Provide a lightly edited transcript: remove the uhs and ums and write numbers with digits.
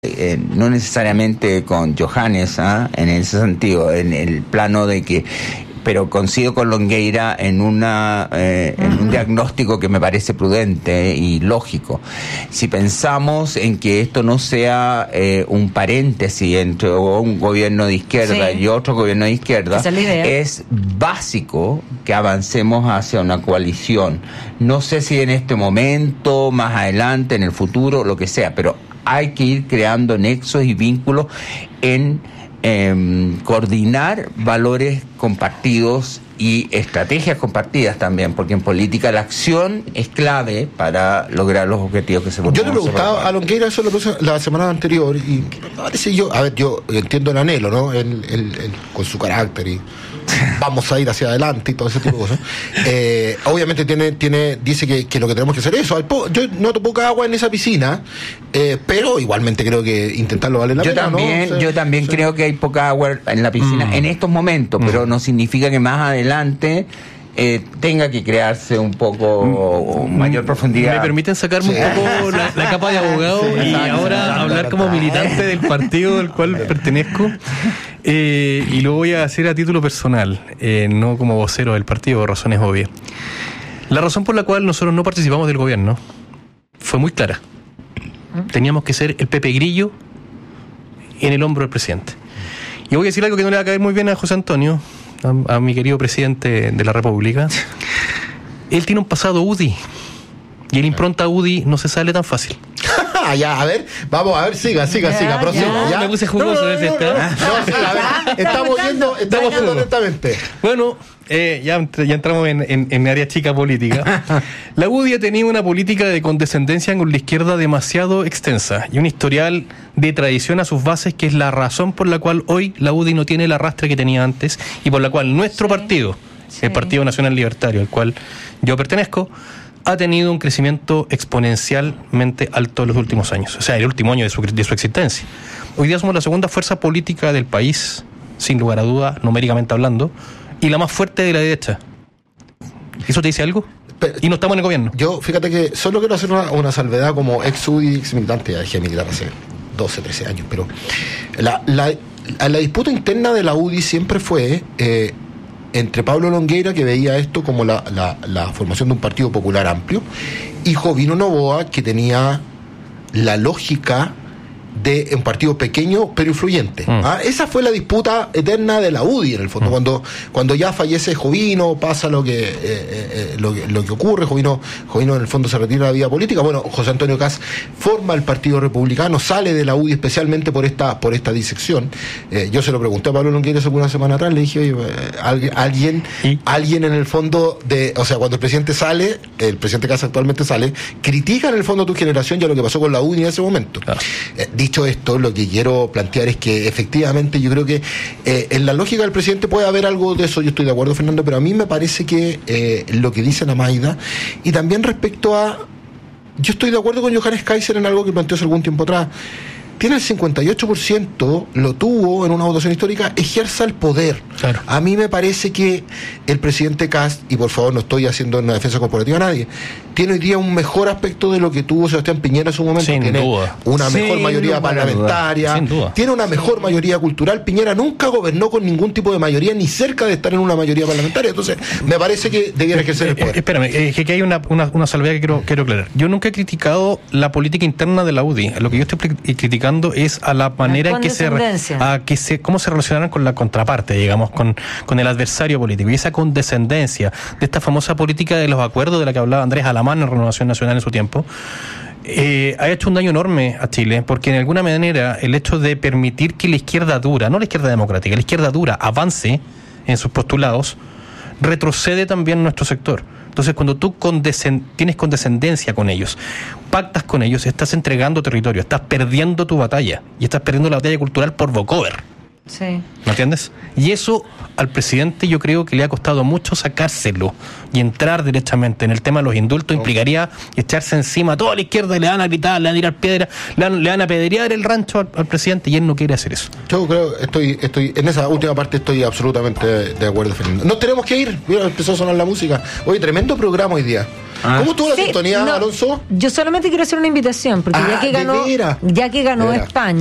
no necesariamente con Johannes, en ese sentido, en el plano de que, pero coincido con Longueira en un diagnóstico que me parece prudente y lógico. Si pensamos en que esto no sea un paréntesis entre un gobierno de izquierda y otro gobierno de izquierda, es básico que avancemos hacia una coalición. No sé si en este momento, más adelante, en el futuro, lo que sea, pero hay que ir creando nexos y vínculos en coordinar valores compartidos y estrategias compartidas también, porque en política la acción es clave para lograr los objetivos que se proponen. Yo le preguntaba a Longueira eso la semana anterior y parece yo entiendo el anhelo, ¿no? Con su carácter y vamos a ir hacia adelante y todo ese tipo de cosas. Obviamente dice que lo que tenemos que hacer es eso. Yo noto poca agua en esa piscina, pero igualmente creo que intentarlo vale la pena, ¿no? Yo también creo que hay poca agua en la piscina en estos momentos, pero no significa que más adelante tenga que crearse un poco mayor profundidad. ¿Me permiten sacarme un poco la capa de abogado y ahora hablar como militante del partido del cual pertenezco? Y lo voy a hacer a título personal, no como vocero del partido, por razones obvias. La razón por la cual nosotros no participamos del gobierno fue muy clara. Teníamos que ser el Pepe Grillo en el hombro del presidente. Y voy a decir algo que no le va a caer muy bien a José Antonio, a mi querido presidente de la República. Él tiene un pasado UDI y el impronta UDI no se sale tan fácil. Ya, a ver, vamos a ver, siga, prosiga. Ya. Me puse jugoso desde esta. Estamos yendo lentamente. Bueno, ya entramos en área chica política. La UDI ha tenido una política de condescendencia con la izquierda demasiado extensa y un historial de traición a sus bases, que es la razón por la cual hoy la UDI no tiene el arrastre que tenía antes y por la cual nuestro partido, el Partido Nacional Libertario, al cual yo pertenezco, ha tenido un crecimiento exponencialmente alto en los últimos años, o sea, el último año de su existencia. Hoy día somos la segunda fuerza política del país, sin lugar a duda, numéricamente hablando, y la más fuerte de la derecha. ¿Eso te dice algo? Y no estamos en el gobierno. Yo, fíjate que solo quiero hacer una salvedad como ex-UDI, ex-militante, ya dejé de militar hace 12, 13 años, pero la disputa interna de la UDI siempre fue entre Pablo Longueira, que veía esto como la formación de un partido popular amplio, y Jovino Noboa, que tenía la lógica de un partido pequeño pero influyente. Esa fue la disputa eterna de la UDI, en el fondo. Cuando ya fallece Jovino, pasa lo que ocurre. Jovino en el fondo se retira de la vida política. Bueno, José Antonio Kast forma el Partido Republicano, sale de la UDI especialmente por esta disección. Yo se lo pregunté a Pablo Longueira hace una semana atrás, le dije, oye, alguien en el fondo cuando el presidente Kast actualmente sale, critica en el fondo a tu generación ya lo que pasó con la UDI en ese momento. Dicho esto, lo que quiero plantear es que efectivamente yo creo que en la lógica del presidente puede haber algo de eso. Yo estoy de acuerdo, Fernando, pero a mí me parece que lo que dice Namaida, y también respecto a... Yo estoy de acuerdo con Johannes Kaiser en algo que planteó hace algún tiempo atrás. Tiene el 58%, lo tuvo en una votación histórica, ejerza el poder. Claro. A mí me parece que el presidente Kast, y por favor no estoy haciendo una defensa corporativa a nadie, tiene hoy día un mejor aspecto de lo que tuvo Sebastián Piñera en su momento. Sin tiene duda. Una mejor mayoría parlamentaria, tiene una mejor mayoría cultural. Piñera nunca gobernó con ningún tipo de mayoría, ni cerca de estar en una mayoría parlamentaria. Entonces, me parece que debiera ejercer el poder. Espérame, que hay una salvedad que quiero aclarar. Yo nunca he criticado la política interna de la UDI. Lo que yo estoy criticando es a la manera en que cómo se relacionaron con la contraparte, digamos, con el adversario político, y esa condescendencia de esta famosa política de los acuerdos de la que hablaba Andrés Alamán en Renovación Nacional en su tiempo, ha hecho un daño enorme a Chile, porque en alguna manera el hecho de permitir que la izquierda dura, no la izquierda democrática, la izquierda dura avance en sus postulados, retrocede también nuestro sector. Entonces, cuando tú tienes condescendencia con ellos, pactas con ellos, estás entregando territorio, estás perdiendo tu batalla, y estás perdiendo la batalla cultural por vocover. Sí. ¿Me entiendes? Y eso al presidente yo creo que le ha costado mucho sacárselo y entrar directamente en el tema de los indultos. Implicaría echarse encima a toda la izquierda y le van a gritar, le van a tirar piedras, le van a apedrear el rancho al presidente, y él no quiere hacer eso. Yo creo, estoy en esa última parte estoy absolutamente de acuerdo, Fernando. Nos tenemos que ir. Mira, empezó a sonar la música. Oye, tremendo programa hoy día. ¿Cómo estuvo la sintonía, Alonso? Yo solamente quiero hacer una invitación, porque ya que ganó de veras. España.